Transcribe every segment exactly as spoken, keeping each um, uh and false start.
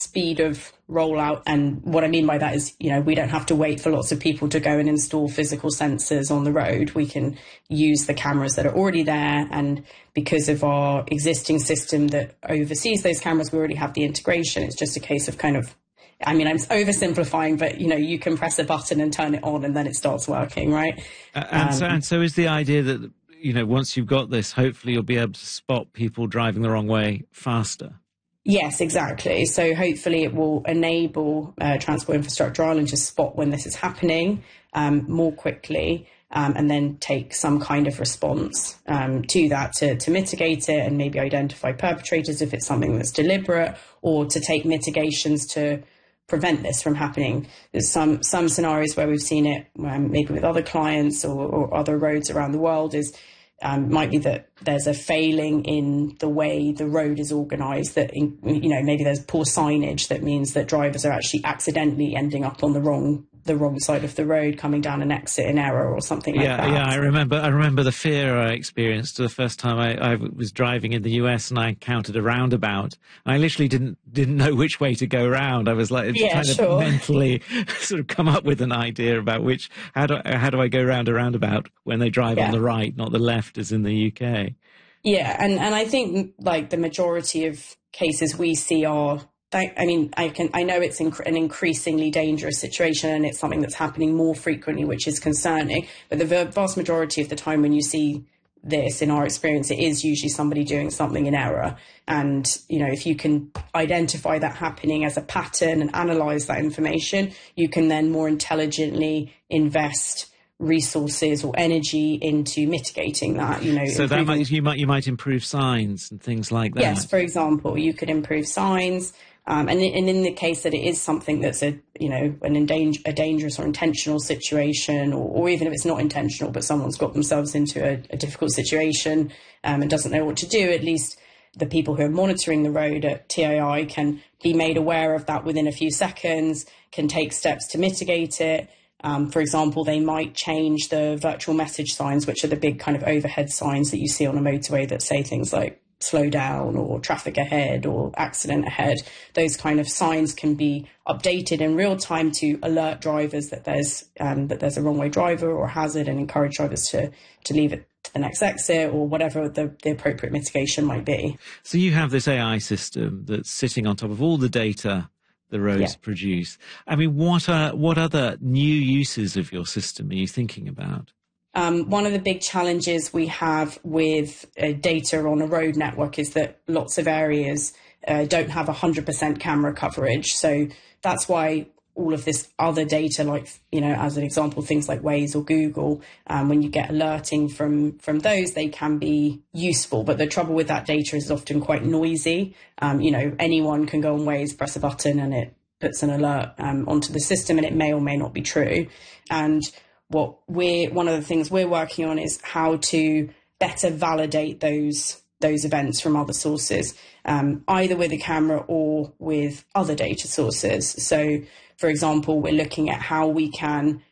speed of rollout. And what I mean by that is, you know, we don't have to wait for lots of people to go and install physical sensors on the road. We can use the cameras that are already there. And because of our existing system that oversees those cameras, we already have the integration. It's just a case of kind of, I mean, I'm oversimplifying, but, you know, you can press a button and turn it on and then it starts working, right? Uh, and, um, so, and so is the idea that, you know, once you've got this, hopefully you'll be able to spot people driving the wrong way faster. Yes, exactly. So hopefully it will enable uh, Transport Infrastructure Ireland to spot when this is happening um, more quickly um, and then take some kind of response um, to that to, to mitigate it and maybe identify perpetrators if it's something that's deliberate, or to take mitigations to prevent this from happening. There's some some scenarios where we've seen it um, maybe with other clients or, or other roads around the world is Um, might be that there's a failing in the way the road is organised, that, in, you know, maybe there's poor signage that means that drivers are actually accidentally ending up on the wrong the wrong side of the road, coming down an exit in error or something like yeah, that. Yeah, I remember I remember the fear I experienced the first time I, I was driving in the U S and I encountered a roundabout. I literally didn't didn't know which way to go round. I was like yeah, trying sure. to mentally sort of come up with an idea about which how do how do I go round a roundabout when they drive yeah. on the right, not the left, as in the U K. Yeah, and, and I think like the majority of cases we see are, I mean, I can I know it's inc- an increasingly dangerous situation and it's something that's happening more frequently, which is concerning. But the vast majority of the time when you see this, in our experience, it is usually somebody doing something in error. And, you know, if you can identify that happening as a pattern and analyse that information, you can then more intelligently invest resources or energy into mitigating that, you know. So that might, you might you might improve signs and things like that. Yes, for example, you could improve signs. Um, and, and in the case that it is something that's a, you know, an endanger, a dangerous or intentional situation, or, or even if it's not intentional, but someone's got themselves into a, a difficult situation um, and doesn't know what to do, at least the people who are monitoring the road at T I I can be made aware of that within a few seconds, can take steps to mitigate it. Um, for example, they might change the virtual message signs, which are the big kind of overhead signs that you see on a motorway that say things like slow down or traffic ahead or accident ahead. Those kind of signs can be updated in real time to alert drivers that there's um, that there's a wrong way driver or hazard, and encourage drivers to to leave it to the next exit or whatever the, the appropriate mitigation might be. So you have this A I system that's sitting on top of all the data the roads yeah. produce. I mean, what are what other new uses of your system are you thinking about? Um, one of the big challenges we have with uh, data on a road network is that lots of areas uh, don't have one hundred percent camera coverage. So that's why all of this other data, like, you know, as an example, things like Waze or Google, um, when you get alerting from, from those, they can be useful. But the trouble with that data is often quite noisy. Um, you know, anyone can go on Waze, press a button, and it puts an alert um, onto the system, and it may or may not be true. And what we're, one of the things we're working on is how to better validate those those events from other sources, um, either with a camera or with other data sources. So, for example, we're looking at how we can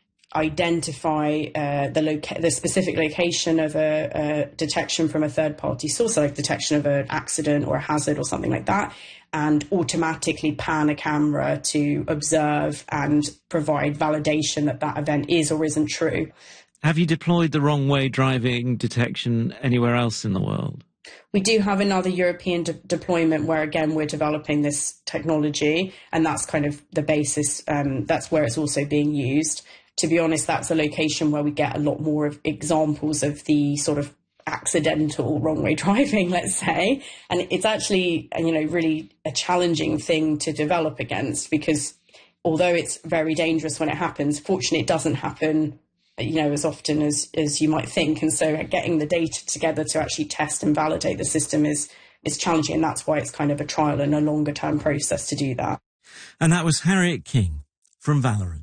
identify uh, the loca- the specific location of a, a detection from a third-party source, like detection of an accident or a hazard or something like that, and automatically pan a camera to observe and provide validation that that event is or isn't true. Have you deployed the wrong way driving detection anywhere else in the world? We do have another European de- deployment where, again, we're developing this technology, and that's kind of the basis. Um, that's where it's also being used. To be honest, that's a location where we get a lot more of examples of the sort of accidental wrong way driving, let's say. And it's actually, you know, really a challenging thing to develop against, because although it's very dangerous when it happens, fortunately it doesn't happen, you know, as often as, as you might think. And so getting the data together to actually test and validate the system is, is challenging. And that's why it's kind of a trial and a longer term process to do that. And that was Harriet King from Valorant.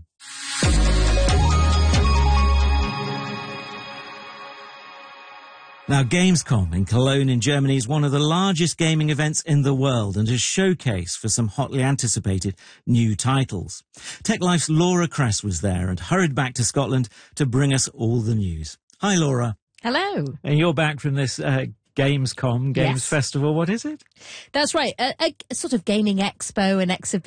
Now, Gamescom in Cologne in Germany is one of the largest gaming events in the world and a showcase for some hotly anticipated new titles. TechLife's Laura Kress was there and hurried back to Scotland to bring us all the news. Hi, Laura. Hello. And you're back from this uh, Gamescom, Games Yes. Festival. What is it? That's right. A, a, a sort of gaming expo and exhibition.